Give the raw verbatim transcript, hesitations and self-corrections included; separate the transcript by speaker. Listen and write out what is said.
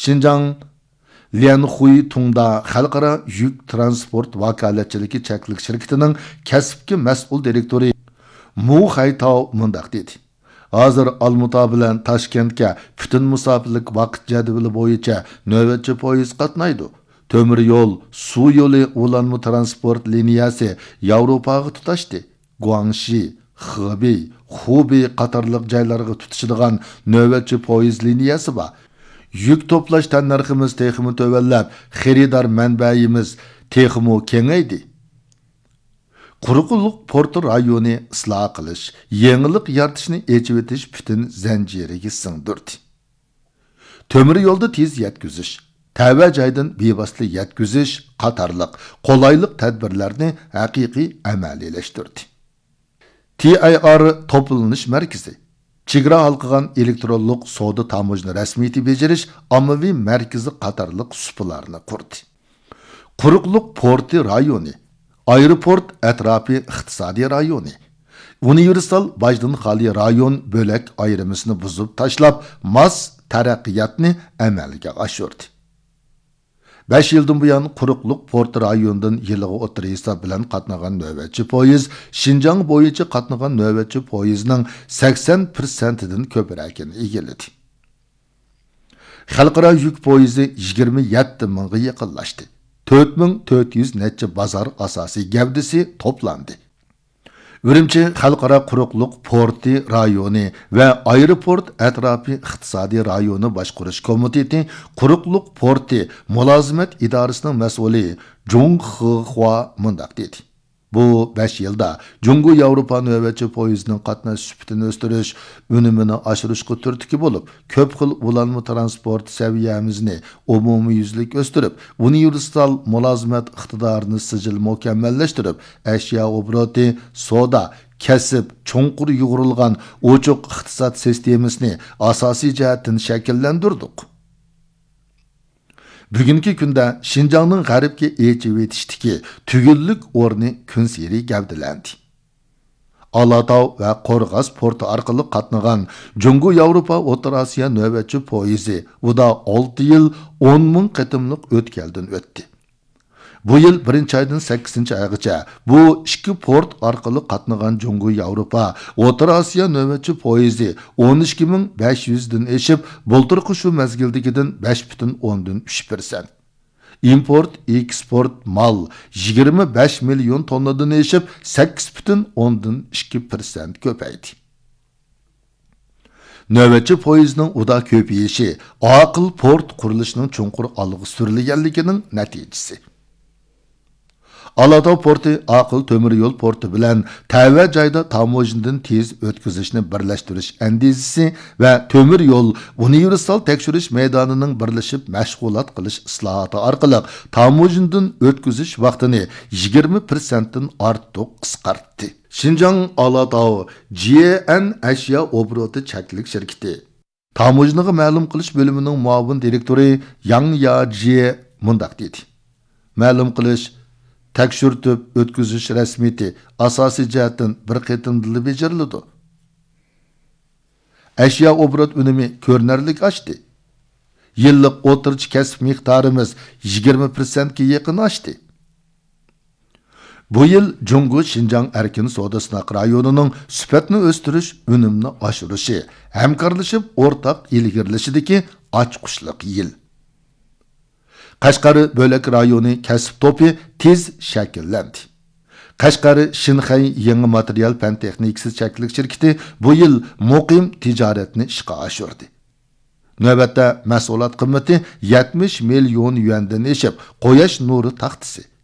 Speaker 1: Şinjan Lianhui Tungda Xalqaro yük transport vakolatchiligi cheklik shirkatining kasbki mas'ul direktori Mu Xaytao mundaq dedi. Hozir Almuta bilan Toshkentga butun musofirlik vaqt jadvali bo'yicha navbatchi poyezd qatnaydi. Temir yo'l, suv yo'li ulanma transport liniyasi Yevropaga tutashdi. Guangxi, Xebey, Hubei qatorliq joylarga tutishadigan navbatchi poyezd liniyasi bor. Yük toplash tannarximiz texmi tövellab, xaridor manbayimiz texmi kengaydi. Quruqulluq porti rayoni isloh qilish, yangilik yaratishni echib etish butun zanjiriga singdirdi. Temir yo'lda tez yetkazish, tava joydan bevosita yetkazish qatorliq qolaylik tadbirlarni haqiqiy amaliyleştirdi. T I R to'planish markazi Chegara halqıgan elektronlik savdo tamojna rasmiyati bejirish ommaviy markazi qatorliq supalarni qurdi. Quruqliq porti rayoni, aeroport atrofi iqtisodiy rayoni, universal bajdan xoli rayon bo'lak ayrimisini buzib tashlab, mas taraqqiyotni amalga oshirdi. besh yildan buyon quruqliq porti rayonidan yiliga o'tir hisob bilan qatnagan navbatchi poyezd Şinjan bo'yicha qatnagan navbatchi poyezdning sakson foizidan ko'pragini egalladi. Xalqaro yuk poyezdi yigirma yetti mingga yaqinlashdi. to'rt ming to'rt yuz necha bozor asosiy gavdasi to'plandi. Urumchi xalqaro quruqliq porti rayoni va aeroport atrofi iqtisodiy rayoni boshqarish komiteti quruqliq porti mulozimat idorasining mas'uli Jung Xihua mundaq dedi. Bu besh yilda Jungu Yevropa navbatchi poyezdining qatnash sifatini o'stirish, unumini oshirishga turtki bo'lib, ko'p xil ulanma transport saviyamizni umumiy yuzlik o'stirib, universal mulozimat iqtidorini sijil mukammallashtirib, ashyo obroti, soda, kasb, cho'nqur yug'urilgan ochiq iqtisod sistemasini asosiy jihatdan shakllantirdik. Bugungi kunda Şinjanning g'arbga echib etishdiki tugillik o'rni kun seri gavdalandi. Alatau va Qo'rg'as porti orqali qatnagan Jungu Yevropa O'rta Osiyo navbatchi poyezdi uda olti yil o'n ming qatimliq o'tkaldan o'tdi. Bu yil birinchi oydan sakkizinchi oygacha bu ikki port orqali qatnagan Jungu Yevropa O'rta Osiyo navbatchi poyezdi o'n ikki ming besh yuz dan eshib, bulturqi shu mezgildagidan besh butun o'ndan uch foiz. Import, eksport mal yigirma besh million tonnadan eshib, sakkiz butun o'ndan ikki foiz ko'paydi. Navbatchi poyezdning uda ko'payishi aql port qurilishining cho'nqur alg'i surilganligining natijasi. Alatau porti aql temir yo'l porti bilan tava joyda tamojindan tez o'tkazishni birlashtirish andizisi va temir yo'l universal tekshirish maydonining birlashib mashg'ulot qilish islohoti orqali tamojindan o'tkazish vaqtini yigirma foizdan ortiq qisqartdi. Şinjan Alatau G N ashyo obroti cheklik shirkati tamojinaga ma'lum qilish bo'limining muavin direktori Yang Yaji mundaq dedi. Ma'lum qilish tekshirtib o'tkazish rasmiyati asosiy jihatdan bir qatimda bejirildi. Ashyo obrot unumi ko'rinarli oshdi. Yillik o'tirchi kasb miqdorimiz yigirma foizga yaqin oshdi. Bu yil Jungu Şinjan erkin savdo sinoq rayonining sifatini o'stirish, unumni oshirishi, hamkorlashib o'rtaq ilgirlashidagi ochqushliq yil. Qashqari bo'lak rayoni kasb to'pi tez shakllandi. Qashqari Shinxay yangi material fan texnikasi cheklik shirkati bu yil muqim tijoratni ishga oshirdi. Navbatda mahsulot qiymati yetmish million yuandan eshib, quyosh nuri taxtisi,